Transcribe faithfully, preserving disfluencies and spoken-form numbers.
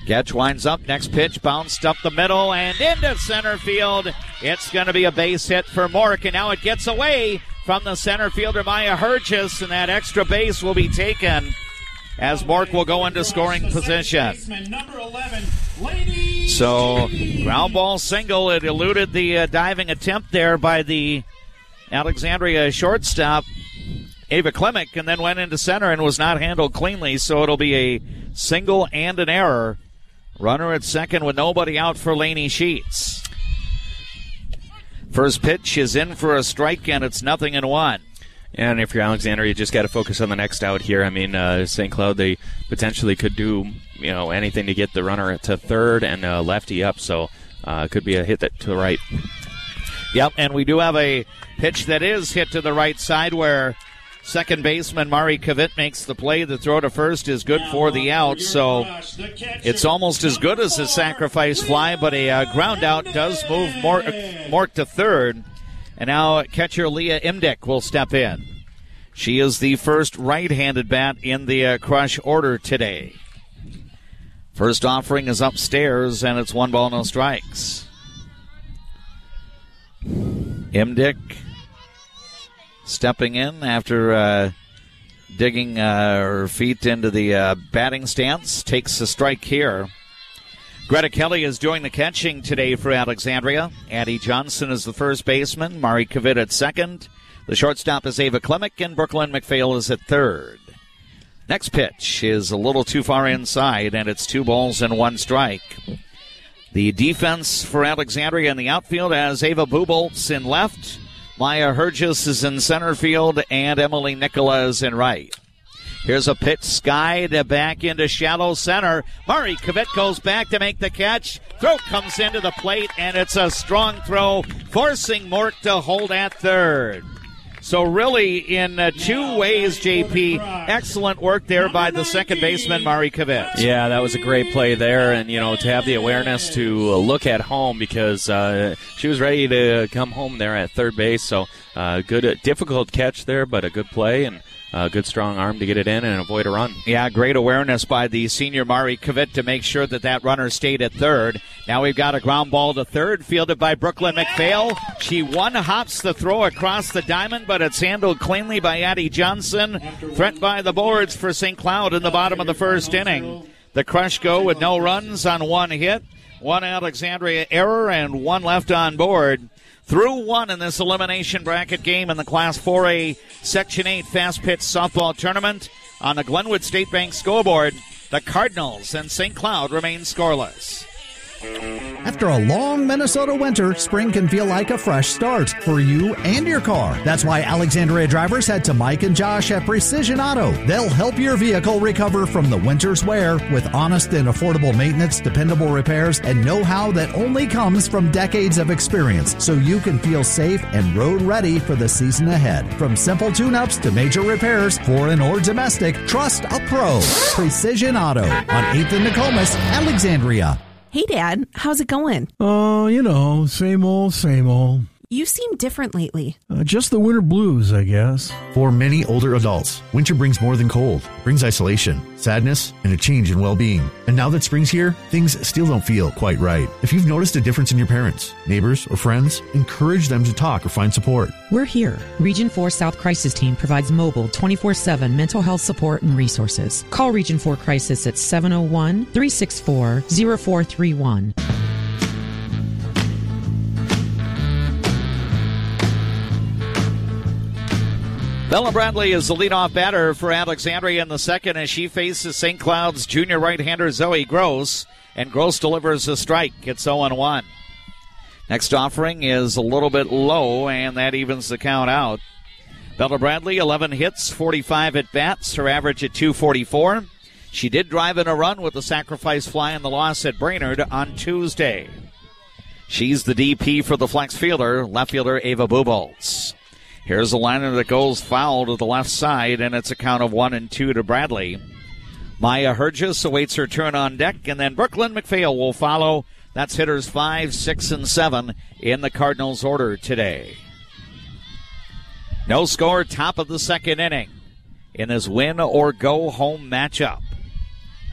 Getch winds up. Next pitch bounced up the middle and into center field. It's going to be a base hit for Mork, and now it gets away from the center fielder Maya Hergis, and that extra base will be taken as Mork will go into scoring position. So, ground ball single. It eluded the uh, diving attempt there by the Alexandria shortstop, Ava Klimek, and then went into center and was not handled cleanly, so it'll be a single and an error. Runner at second with nobody out for Laney Sheets. First pitch is in for a strike, and it's nothing in one. And if you're Alexandria, you just got to focus on the next out here. I mean, uh, Saint Cloud, they potentially could do, you know, anything to get the runner to third and uh, lefty up, so uh, it could be a hit that, to the right. Yep, and we do have a pitch that is hit to the right side where second baseman Mari Kavit makes the play. The throw to first is good for the out, so it's almost as good as a sacrifice fly, but a uh, ground out does move Mork, Mork to third. And now catcher Leah Imdick will step in. She is the first right-handed bat in the uh, Crush order today. First offering is upstairs, and it's one ball, no strikes. Imdick stepping in after uh, digging uh, her feet into the uh, batting stance. Takes a strike here. Greta Kelly is doing the catching today for Alexandria. Addie Johnson is the first baseman. Mari Kavit at second. The shortstop is Ava Klimek, and Brooklyn McPhail is at third. Next pitch is a little too far inside, and it's two balls and one strike. The defense for Alexandria in the outfield has Ava Buboltz in left. Maya Hergis is in center field, and Emily Nicola is in right. Here's a pitch skied back into shallow center. Mari Kavit goes back to make the catch. Throw comes into the plate, and it's a strong throw, forcing Mork to hold at third. So really, in uh, two ways, J P, excellent work there by the second baseman, Mari Kavit. Yeah, that was a great play there, and, you know, to have the awareness to look at home because uh, she was ready to come home there at third base. So uh, good, uh, difficult catch there, but a good play, and a good strong arm to get it in and avoid a run. Yeah, great awareness by the senior Mari Kavit to make sure that that runner stayed at third. Now we've got a ground ball to third, fielded by Brooklyn McPhail. She one-hops the throw across the diamond, but it's handled cleanly by Addie Johnson. Threat by the boards for Saint Cloud in the bottom of the first inning. The Crush go with no runs on one hit, one Alexandria error, and one left on board. Through one in this elimination bracket game in the Class four A Section eight Fast Pitch Softball Tournament. On the Glenwood State Bank scoreboard, the Cardinals and Saint Cloud remain scoreless. After a long Minnesota winter, spring can feel like a fresh start for you and your car. That's why Alexandria drivers head to Mike and Josh at Precision Auto. They'll help your vehicle recover from the winter's wear with honest and affordable maintenance, dependable repairs, and know-how that only comes from decades of experience, so you can feel safe and road ready for the season ahead. From simple tune-ups to major repairs, foreign or domestic, trust a pro. Precision Auto on eighth and Nokomis, Alexandria. Hey, Dad, how's it going? Oh, uh, you know, same old, same old. You seem different lately. Uh, just the winter blues, I guess. For many older adults, winter brings more than cold. It brings isolation, sadness, and a change in well-being. And now that spring's here, things still don't feel quite right. If you've noticed a difference in your parents, neighbors, or friends, encourage them to talk or find support. We're here. Region four South Crisis Team provides mobile twenty-four seven mental health support and resources. Call Region four Crisis at seven oh one, three six four, oh four three one. Bella Bradley is the leadoff batter for Alexandria in the second as she faces Saint Cloud's junior right-hander Zoe Gross, and Gross delivers a strike. It's oh one. Next offering is a little bit low, and that evens the count out. Bella Bradley, eleven hits, forty-five at-bats, her average at two forty-four. She did drive in a run with the sacrifice fly in the loss at Brainerd on Tuesday. She's the D P for the flex fielder, left fielder Ava Buboltz. Here's a liner that goes foul to the left side, and it's a count of one and two to Bradley. Maya Hergis awaits her turn on deck, and then Brooklyn McPhail will follow. That's hitters five, six, and seven in the Cardinals' order today. No score, top of the second inning in this win-or-go-home matchup.